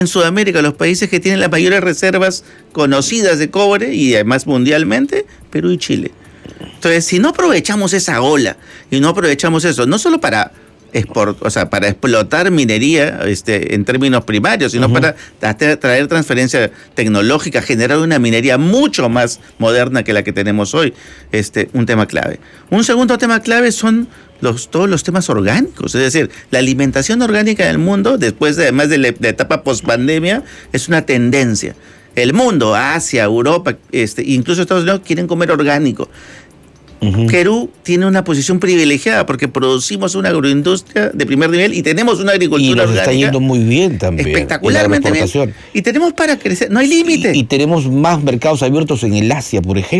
en Sudamérica, los países que tienen las mayores reservas conocidas de cobre y además mundialmente, Perú y Chile. Entonces, si no aprovechamos esa ola y no aprovechamos eso, no solo para para explotar minería en términos primarios, sino para traer transferencia tecnológica, generar una minería mucho más moderna que la que tenemos hoy, un tema clave. Un segundo tema clave son todos los temas orgánicos, es decir, la alimentación orgánica del mundo, después además de la etapa post-pandemia, es una tendencia. El mundo, Asia, Europa, incluso Estados Unidos, quieren comer orgánico. Perú tiene una posición privilegiada porque producimos una agroindustria de primer nivel y tenemos una agricultura orgánica. Y nos está yendo muy bien también. Espectacularmente bien. Y tenemos para crecer, no hay límite. Y tenemos más mercados abiertos en el Asia, por ejemplo.